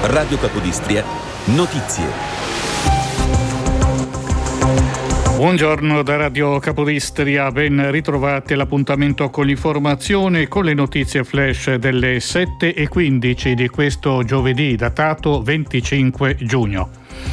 Radio Capodistria, notizie. Buongiorno da Radio Capodistria, ben ritrovati all'appuntamento con l'informazione e con le notizie flash delle 7:15 di questo giovedì, datato 25 giugno.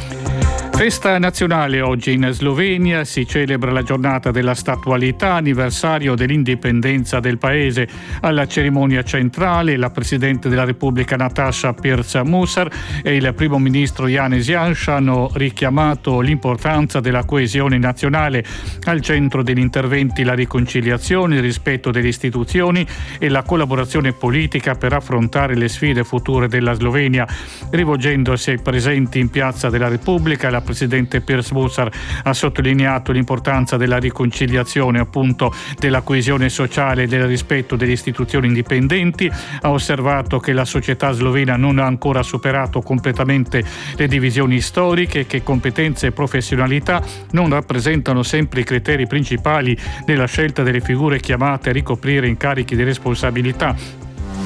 Festa nazionale oggi in Slovenia, si celebra la giornata della statualità, anniversario dell'indipendenza del paese. Alla cerimonia centrale la Presidente della Repubblica Nataša Pirc-Musar e il Primo Ministro Janez Janša hanno richiamato l'importanza della coesione nazionale. Al centro degli interventi la riconciliazione, il rispetto delle istituzioni e la collaborazione politica per affrontare le sfide future della Slovenia. Rivolgendosi ai presenti in Piazza della Repubblica, la Presidente Pirc-Musar ha sottolineato l'importanza della riconciliazione, appunto della coesione sociale e del rispetto delle istituzioni indipendenti. Ha osservato che la società slovena non ha ancora superato completamente le divisioni storiche e che competenze e professionalità non rappresentano sempre i criteri principali nella scelta delle figure chiamate a ricoprire incarichi di responsabilità.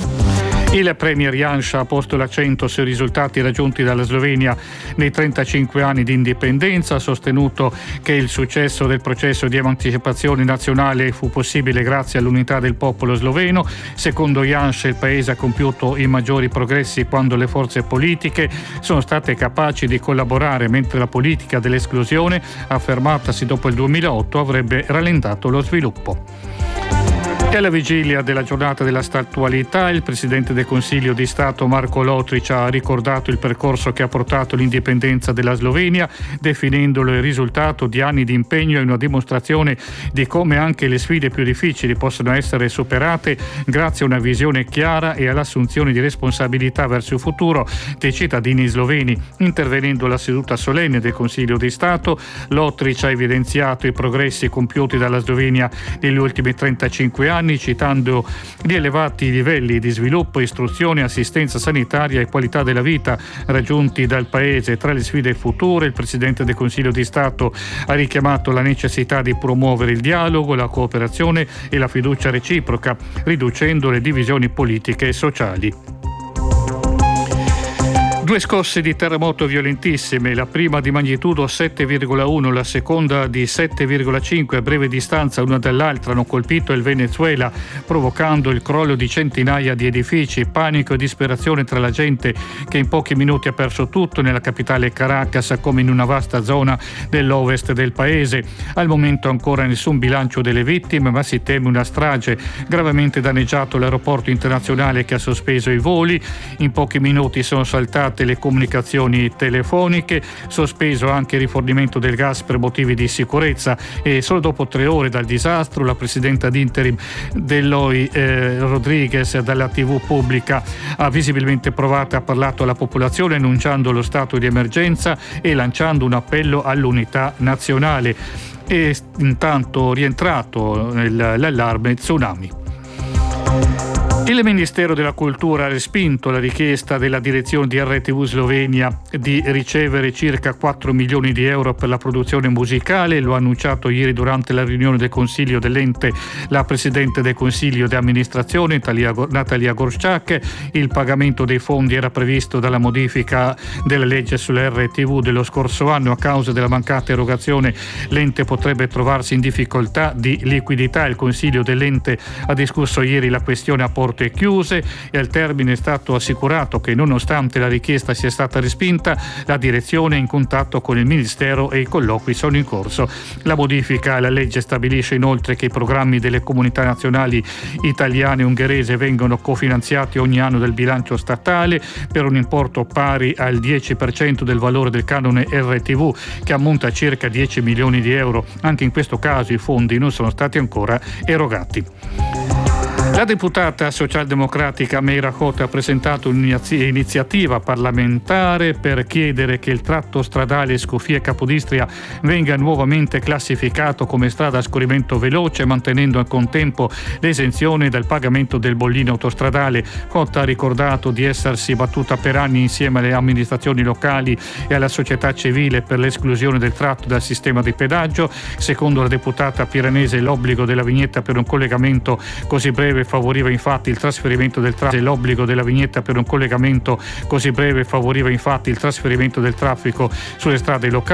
Il Premier Janša ha posto l'accento sui risultati raggiunti dalla Slovenia nei 35 anni di indipendenza, ha sostenuto che il successo del processo di emancipazione nazionale fu possibile grazie all'unità del popolo sloveno. Secondo Janša il paese ha compiuto i maggiori progressi quando le forze politiche sono state capaci di collaborare, mentre la politica dell'esclusione, affermatasi dopo il 2008, avrebbe rallentato lo sviluppo. E alla vigilia della giornata della statualità, il Presidente del Consiglio di Stato Marko Lotrič ha ricordato il percorso che ha portato l'indipendenza della Slovenia, definendolo il risultato di anni di impegno e una dimostrazione di come anche le sfide più difficili possono essere superate grazie a una visione chiara e all'assunzione di responsabilità verso il futuro dei cittadini sloveni. Intervenendo alla seduta solenne del Consiglio di Stato, Lotrič ha evidenziato i progressi compiuti dalla Slovenia negli ultimi 35 anni, citando gli elevati livelli di sviluppo, istruzione, assistenza sanitaria e qualità della vita raggiunti dal paese. Tra le sfide future, il Presidente del Consiglio di Stato ha richiamato la necessità di promuovere il dialogo, la cooperazione e la fiducia reciproca, riducendo le divisioni politiche e sociali. Due scosse di terremoto violentissime, la prima di magnitudo 7,1, la seconda di 7,5 a breve distanza l'una dall'altra hanno colpito il Venezuela, provocando il crollo di centinaia di edifici, panico e disperazione tra la gente che in pochi minuti ha perso tutto nella capitale Caracas come in una vasta zona dell'ovest del paese. Al momento ancora nessun bilancio delle vittime, ma si teme una strage. Gravemente danneggiato l'aeroporto internazionale che ha sospeso i voli, in pochi minuti sono saltate le comunicazioni telefoniche, sospeso anche il rifornimento del gas per motivi di sicurezza e solo dopo 3 ore dal disastro la presidenta ad interim Delcy Rodriguez dalla TV pubblica ha visibilmente provato e ha parlato alla popolazione annunciando lo stato di emergenza e lanciando un appello all'unità nazionale. E intanto rientrato l'allarme tsunami. Il Ministero della Cultura ha respinto la richiesta della direzione di RTV Slovenia di ricevere circa 4 milioni di euro per la produzione musicale. Lo ha annunciato ieri durante la riunione del Consiglio dell'ente la Presidente del Consiglio di amministrazione Natalia Gorščak. Il pagamento dei fondi era previsto dalla modifica della legge sull'RTV dello scorso anno. A causa della mancata erogazione l'ente potrebbe trovarsi in difficoltà di liquidità. Il Consiglio dell'ente ha discusso ieri la questione a porte chiuse e al termine è stato assicurato che nonostante la richiesta sia stata respinta, la direzione è in contatto con il Ministero e i colloqui sono in corso. La modifica alla legge stabilisce inoltre che i programmi delle comunità nazionali italiane e ungherese vengono cofinanziati ogni anno dal bilancio statale per un importo pari al 10% del valore del canone RTV, che ammonta a circa 10 milioni di euro. Anche in questo caso i fondi non sono stati ancora erogati. La deputata socialdemocratica Meira Hot ha presentato un'iniziativa parlamentare per chiedere che il tratto stradale Skopje-Capodistria venga nuovamente classificato come strada a scorrimento veloce, mantenendo al contempo l'esenzione dal pagamento del bollino autostradale. Hot ha ricordato di essersi battuta per anni insieme alle amministrazioni locali e alla società civile per l'esclusione del tratto dal sistema di pedaggio. Secondo la deputata pirenese, l'obbligo della vignetta per un collegamento così breve breve favoriva infatti il trasferimento del traffico. L'obbligo della vignetta per un collegamento così breve favoriva infatti il trasferimento del traffico sulle strade locali.